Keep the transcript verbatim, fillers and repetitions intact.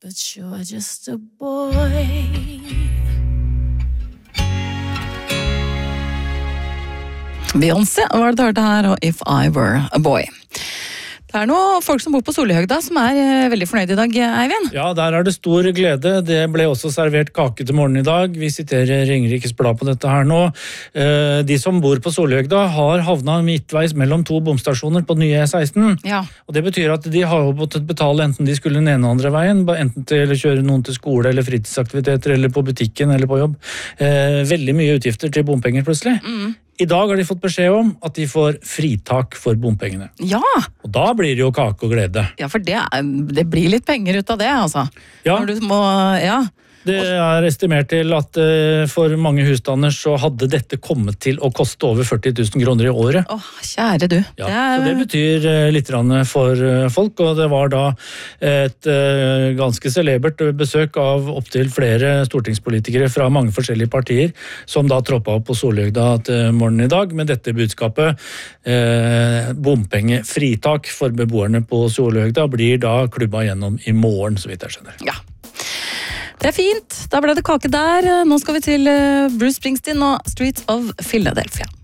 but you're just a boy. Beyoncé var det du hørte her, og If I Were a Boy. Det er noen folk som bor på Solihøgda som er eh, veldig fornøyd i dag, Eivind. Ja, der er det stor glede. Det ble også servert kake til morgen i dag. Vi siterer Ringerikes Blad på dette her nå. Eh, de som bor på Solihøgda har havnet midtveis mellom to bomstasjoner på nye E seksten. Ja. Og det betyr at de har jo måttet betale enten de skulle den ene eller andre veien, enten til å kjøre noen til skole eller fritidsaktiviteter eller på butikken eller på jobb. Eh, veldig mye utgifter til bompenger plutselig. Mm. I dag har de fått beskjed om at de får fritak for bompengene. Ja! Og da blir det jo kake og glede. Ja, for det, er, det blir litt penger ut av det, altså. Ja. Når du må, ja. Det er estimert til at uh, for mange husstander så hadde dette kommet til å koste over førti tusen kroner i året. Åh, kjære du. Ja, det er... Så det betyr uh, litt for uh, folk, og det var da et uh, ganske celebert besøk av opptil flere stortingspolitikere fra mange forskjellige partier, som da troppet opp på Solihøgda til morgenen i dag med dette budskapet. Uh, bompengefritak for beboerne på Solihøgda blir da klubba gjennom i morgen, så vidt jeg skjønner. Ja. Det er fint. Da ble det kake der. Nå skal vi til Bruce Springsteen og Streets of Philadelphia.